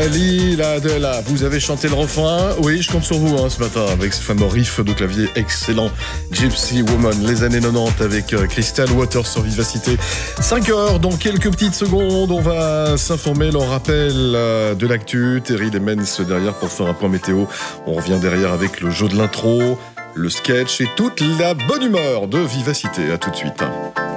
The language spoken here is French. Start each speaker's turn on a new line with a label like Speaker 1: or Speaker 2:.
Speaker 1: Lila de la. Vous avez chanté le refrain? Oui, je compte sur vous ce matin avec ce fameux riff de clavier excellent. Gypsy Woman, les années 90 avec Crystal Waters sur Vivacité. 5 heures, dans quelques petites secondes, on va s'informer. L'on rappelle de l'actu. Terry Lemens derrière pour faire un point météo. On revient derrière avec le jeu de l'intro, le sketch et toute la bonne humeur de Vivacité. À tout de suite.